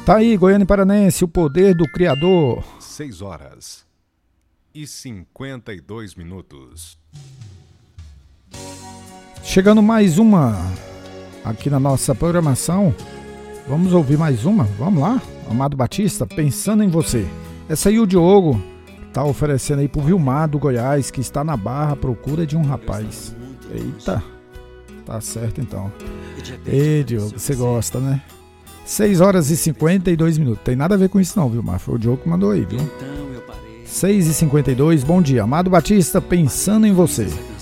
Tá aí, Goiânia e Paranense, o poder do Criador. 6h52. Chegando mais uma aqui na nossa programação. Vamos ouvir mais uma? Vamos lá? Amado Batista, Pensando em Você. Essa aí o Diogo tá oferecendo aí pro Vilmar do Goiás, que está na Barra à procura de um rapaz. Eita, tá certo então. Ei, Diogo, você gosta, né? 6h52. Tem nada a ver com isso não, Vilmar? Foi o Diogo que mandou aí, viu? 6h52, bom dia. Amado Batista, Pensando em Você.